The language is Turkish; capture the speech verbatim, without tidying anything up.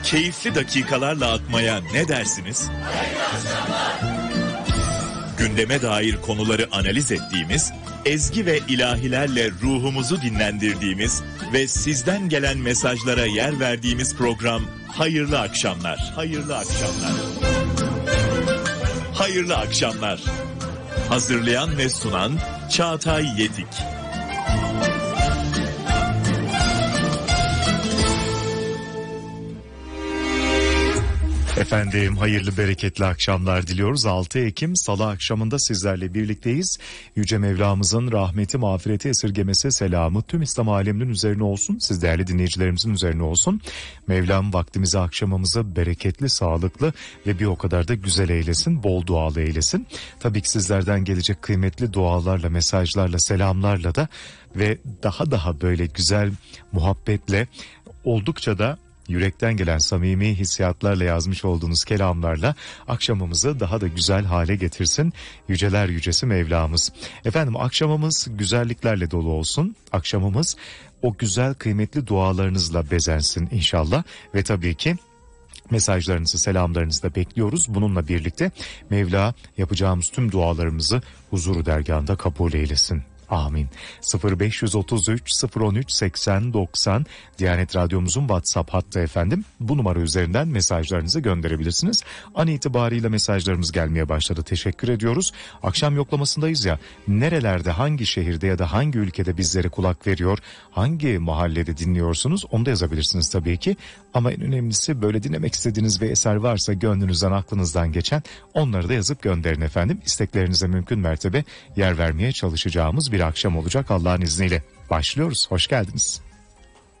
keyifli dakikalarla akmaya ne dersiniz? Gündeme dair konuları analiz ettiğimiz, ezgi ve ilahilerle ruhumuzu dinlendirdiğimiz ve sizden gelen mesajlara yer verdiğimiz program Hayırlı Akşamlar. Hayırlı Akşamlar. Hayırlı Akşamlar. Hazırlayan ve sunan Çağatay Yetik. Efendim hayırlı bereketli akşamlar diliyoruz. altı Ekim Salı akşamında sizlerle birlikteyiz. Yüce Mevlamızın rahmeti, mağfireti, esirgemesi, selamı tüm İslam aleminin üzerine olsun. Siz değerli dinleyicilerimizin üzerine olsun. Mevlam vaktimizi, akşamımızı bereketli, sağlıklı ve bir o kadar da güzel eylesin, bol dualı eylesin. Tabii ki sizlerden gelecek kıymetli dualarla, mesajlarla, selamlarla da ve daha daha böyle güzel muhabbetle, oldukça da yürekten gelen samimi hissiyatlarla yazmış olduğunuz kelamlarla akşamımızı daha da güzel hale getirsin yüceler yücesi Mevlamız. Efendim akşamımız güzelliklerle dolu olsun. Akşamımız o güzel kıymetli dualarınızla bezensin inşallah ve tabii ki mesajlarınızı, selamlarınızı da bekliyoruz. Bununla birlikte Mevla yapacağımız tüm dualarımızı huzuru dergahında kabul eylesin. Amin. sıfır beş otuz üç sıfır on üç seksen doksan Diyanet Radyomuzun WhatsApp hattı efendim. Bu numara üzerinden mesajlarınızı gönderebilirsiniz. An itibariyle mesajlarımız gelmeye başladı. Teşekkür ediyoruz. Akşam yoklamasındayız ya. Nerelerde, hangi şehirde ya da hangi ülkede bizlere kulak veriyor, hangi mahallede dinliyorsunuz onu da yazabilirsiniz tabii ki. Ama en önemlisi böyle dinlemek istediğiniz bir eser varsa gönlünüzden, aklınızdan geçen onları da yazıp gönderin efendim. İsteklerinize mümkün mertebe yer vermeye çalışacağımız bir akşam olacak Allah'ın izniyle. Başlıyoruz. Hoş geldiniz.